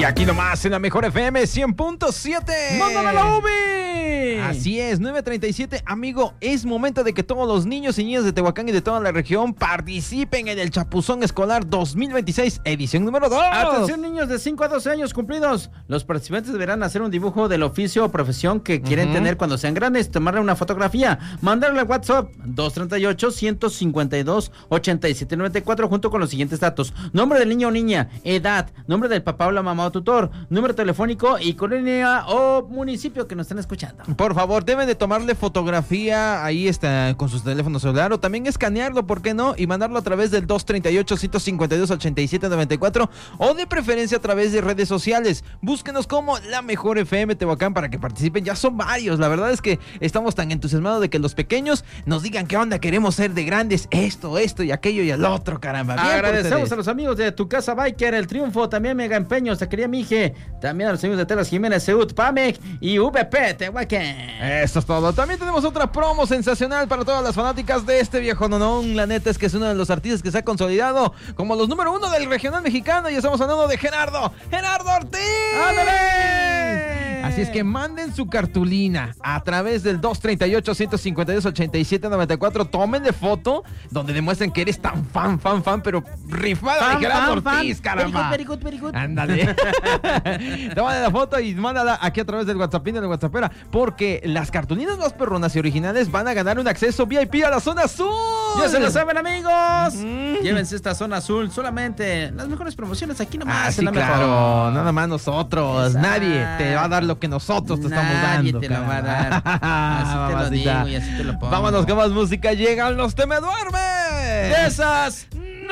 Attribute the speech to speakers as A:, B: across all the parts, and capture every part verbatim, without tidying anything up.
A: Y aquí nomás en la mejor F M cien punto siete.
B: ¡Mándame la U B I!
A: Así es, nueve treinta y siete. Amigo, es momento de que todos los niños y niñas de Tehuacán y de toda la región participen en el Chapuzón Escolar dos mil veintiséis, edición número dos.
B: Atención, niños de cinco a doce años cumplidos. Los participantes deberán hacer un dibujo del oficio o profesión que quieren uh-huh. tener cuando sean grandes, tomarle una fotografía, mandarle al WhatsApp dos treinta y ocho, ciento cincuenta y dos, ochenta y siete noventa y cuatro junto con los siguientes datos: nombre del niño o niña, edad, nombre del papá o la mamá o tutor, número telefónico y colonia o municipio que nos estén escuchando.
A: Por favor, deben de tomarle fotografía, ahí está, con su teléfono celular, o también escanearlo, ¿por qué no? Y mandarlo a través del dos treinta y ocho, ciento cincuenta y dos, ochenta y siete noventa y cuatro, o de preferencia a través de redes sociales. Búsquenos como La Mejor F M Tehuacán para que participen. Ya son varios, la verdad es que estamos tan entusiasmados de que los pequeños nos digan qué onda, queremos ser de grandes, esto, esto y aquello y el otro, caramba. Bien.
B: Agradecemos a los amigos de Tu Casa Biker, El Triunfo, también Mega Empeños, Taquería Mije, también a los amigos de Telas Jiménez, Seud, Pamec y V P Tehuacán.
A: Esto es todo. También tenemos otra promo sensacional para todas las fanáticas de este viejo nonón. La neta es que es uno de los artistas que se ha consolidado como los número uno del regional mexicano, y estamos hablando de Gerardo, Gerardo Ortiz.
B: ¡Ándale!
A: Así es que manden su cartulina a través del dos treinta y ocho, ciento cincuenta y dos, ochenta y siete noventa y cuatro. Tómenle foto donde demuestren que eres tan fan, fan, fan, pero rifada fan, de Gerardo fan, Ortiz, fan. Caramba.
B: Very good, very good, very good.
A: Ándale. Tómale la foto y mándala aquí a través del WhatsApp de la WhatsAppera, porque las cartulinas más perronas y originales van a ganar un acceso V I P a la zona azul.
B: Ya se lo saben, amigos. Mm. Llévense esta zona azul, solamente las mejores promociones aquí nomás.
A: Ah, sí,
B: la
A: claro,
B: mejor.
A: Nada más nosotros. Exacto. Nadie te va a dar lo que nosotros te
B: Nadie
A: estamos dando.
B: Nadie te lo va a dar. Así te lo digo y así te lo pongo.
A: Vámonos con más música. Llegan los Te Me Duermes.
B: De esas.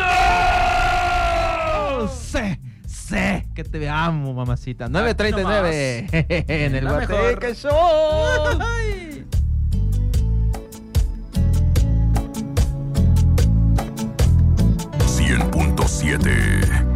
A: ¡No! Sé, sé que te amo, mamacita. nueve treinta y nueve en el Guateque Show.
C: cien punto siete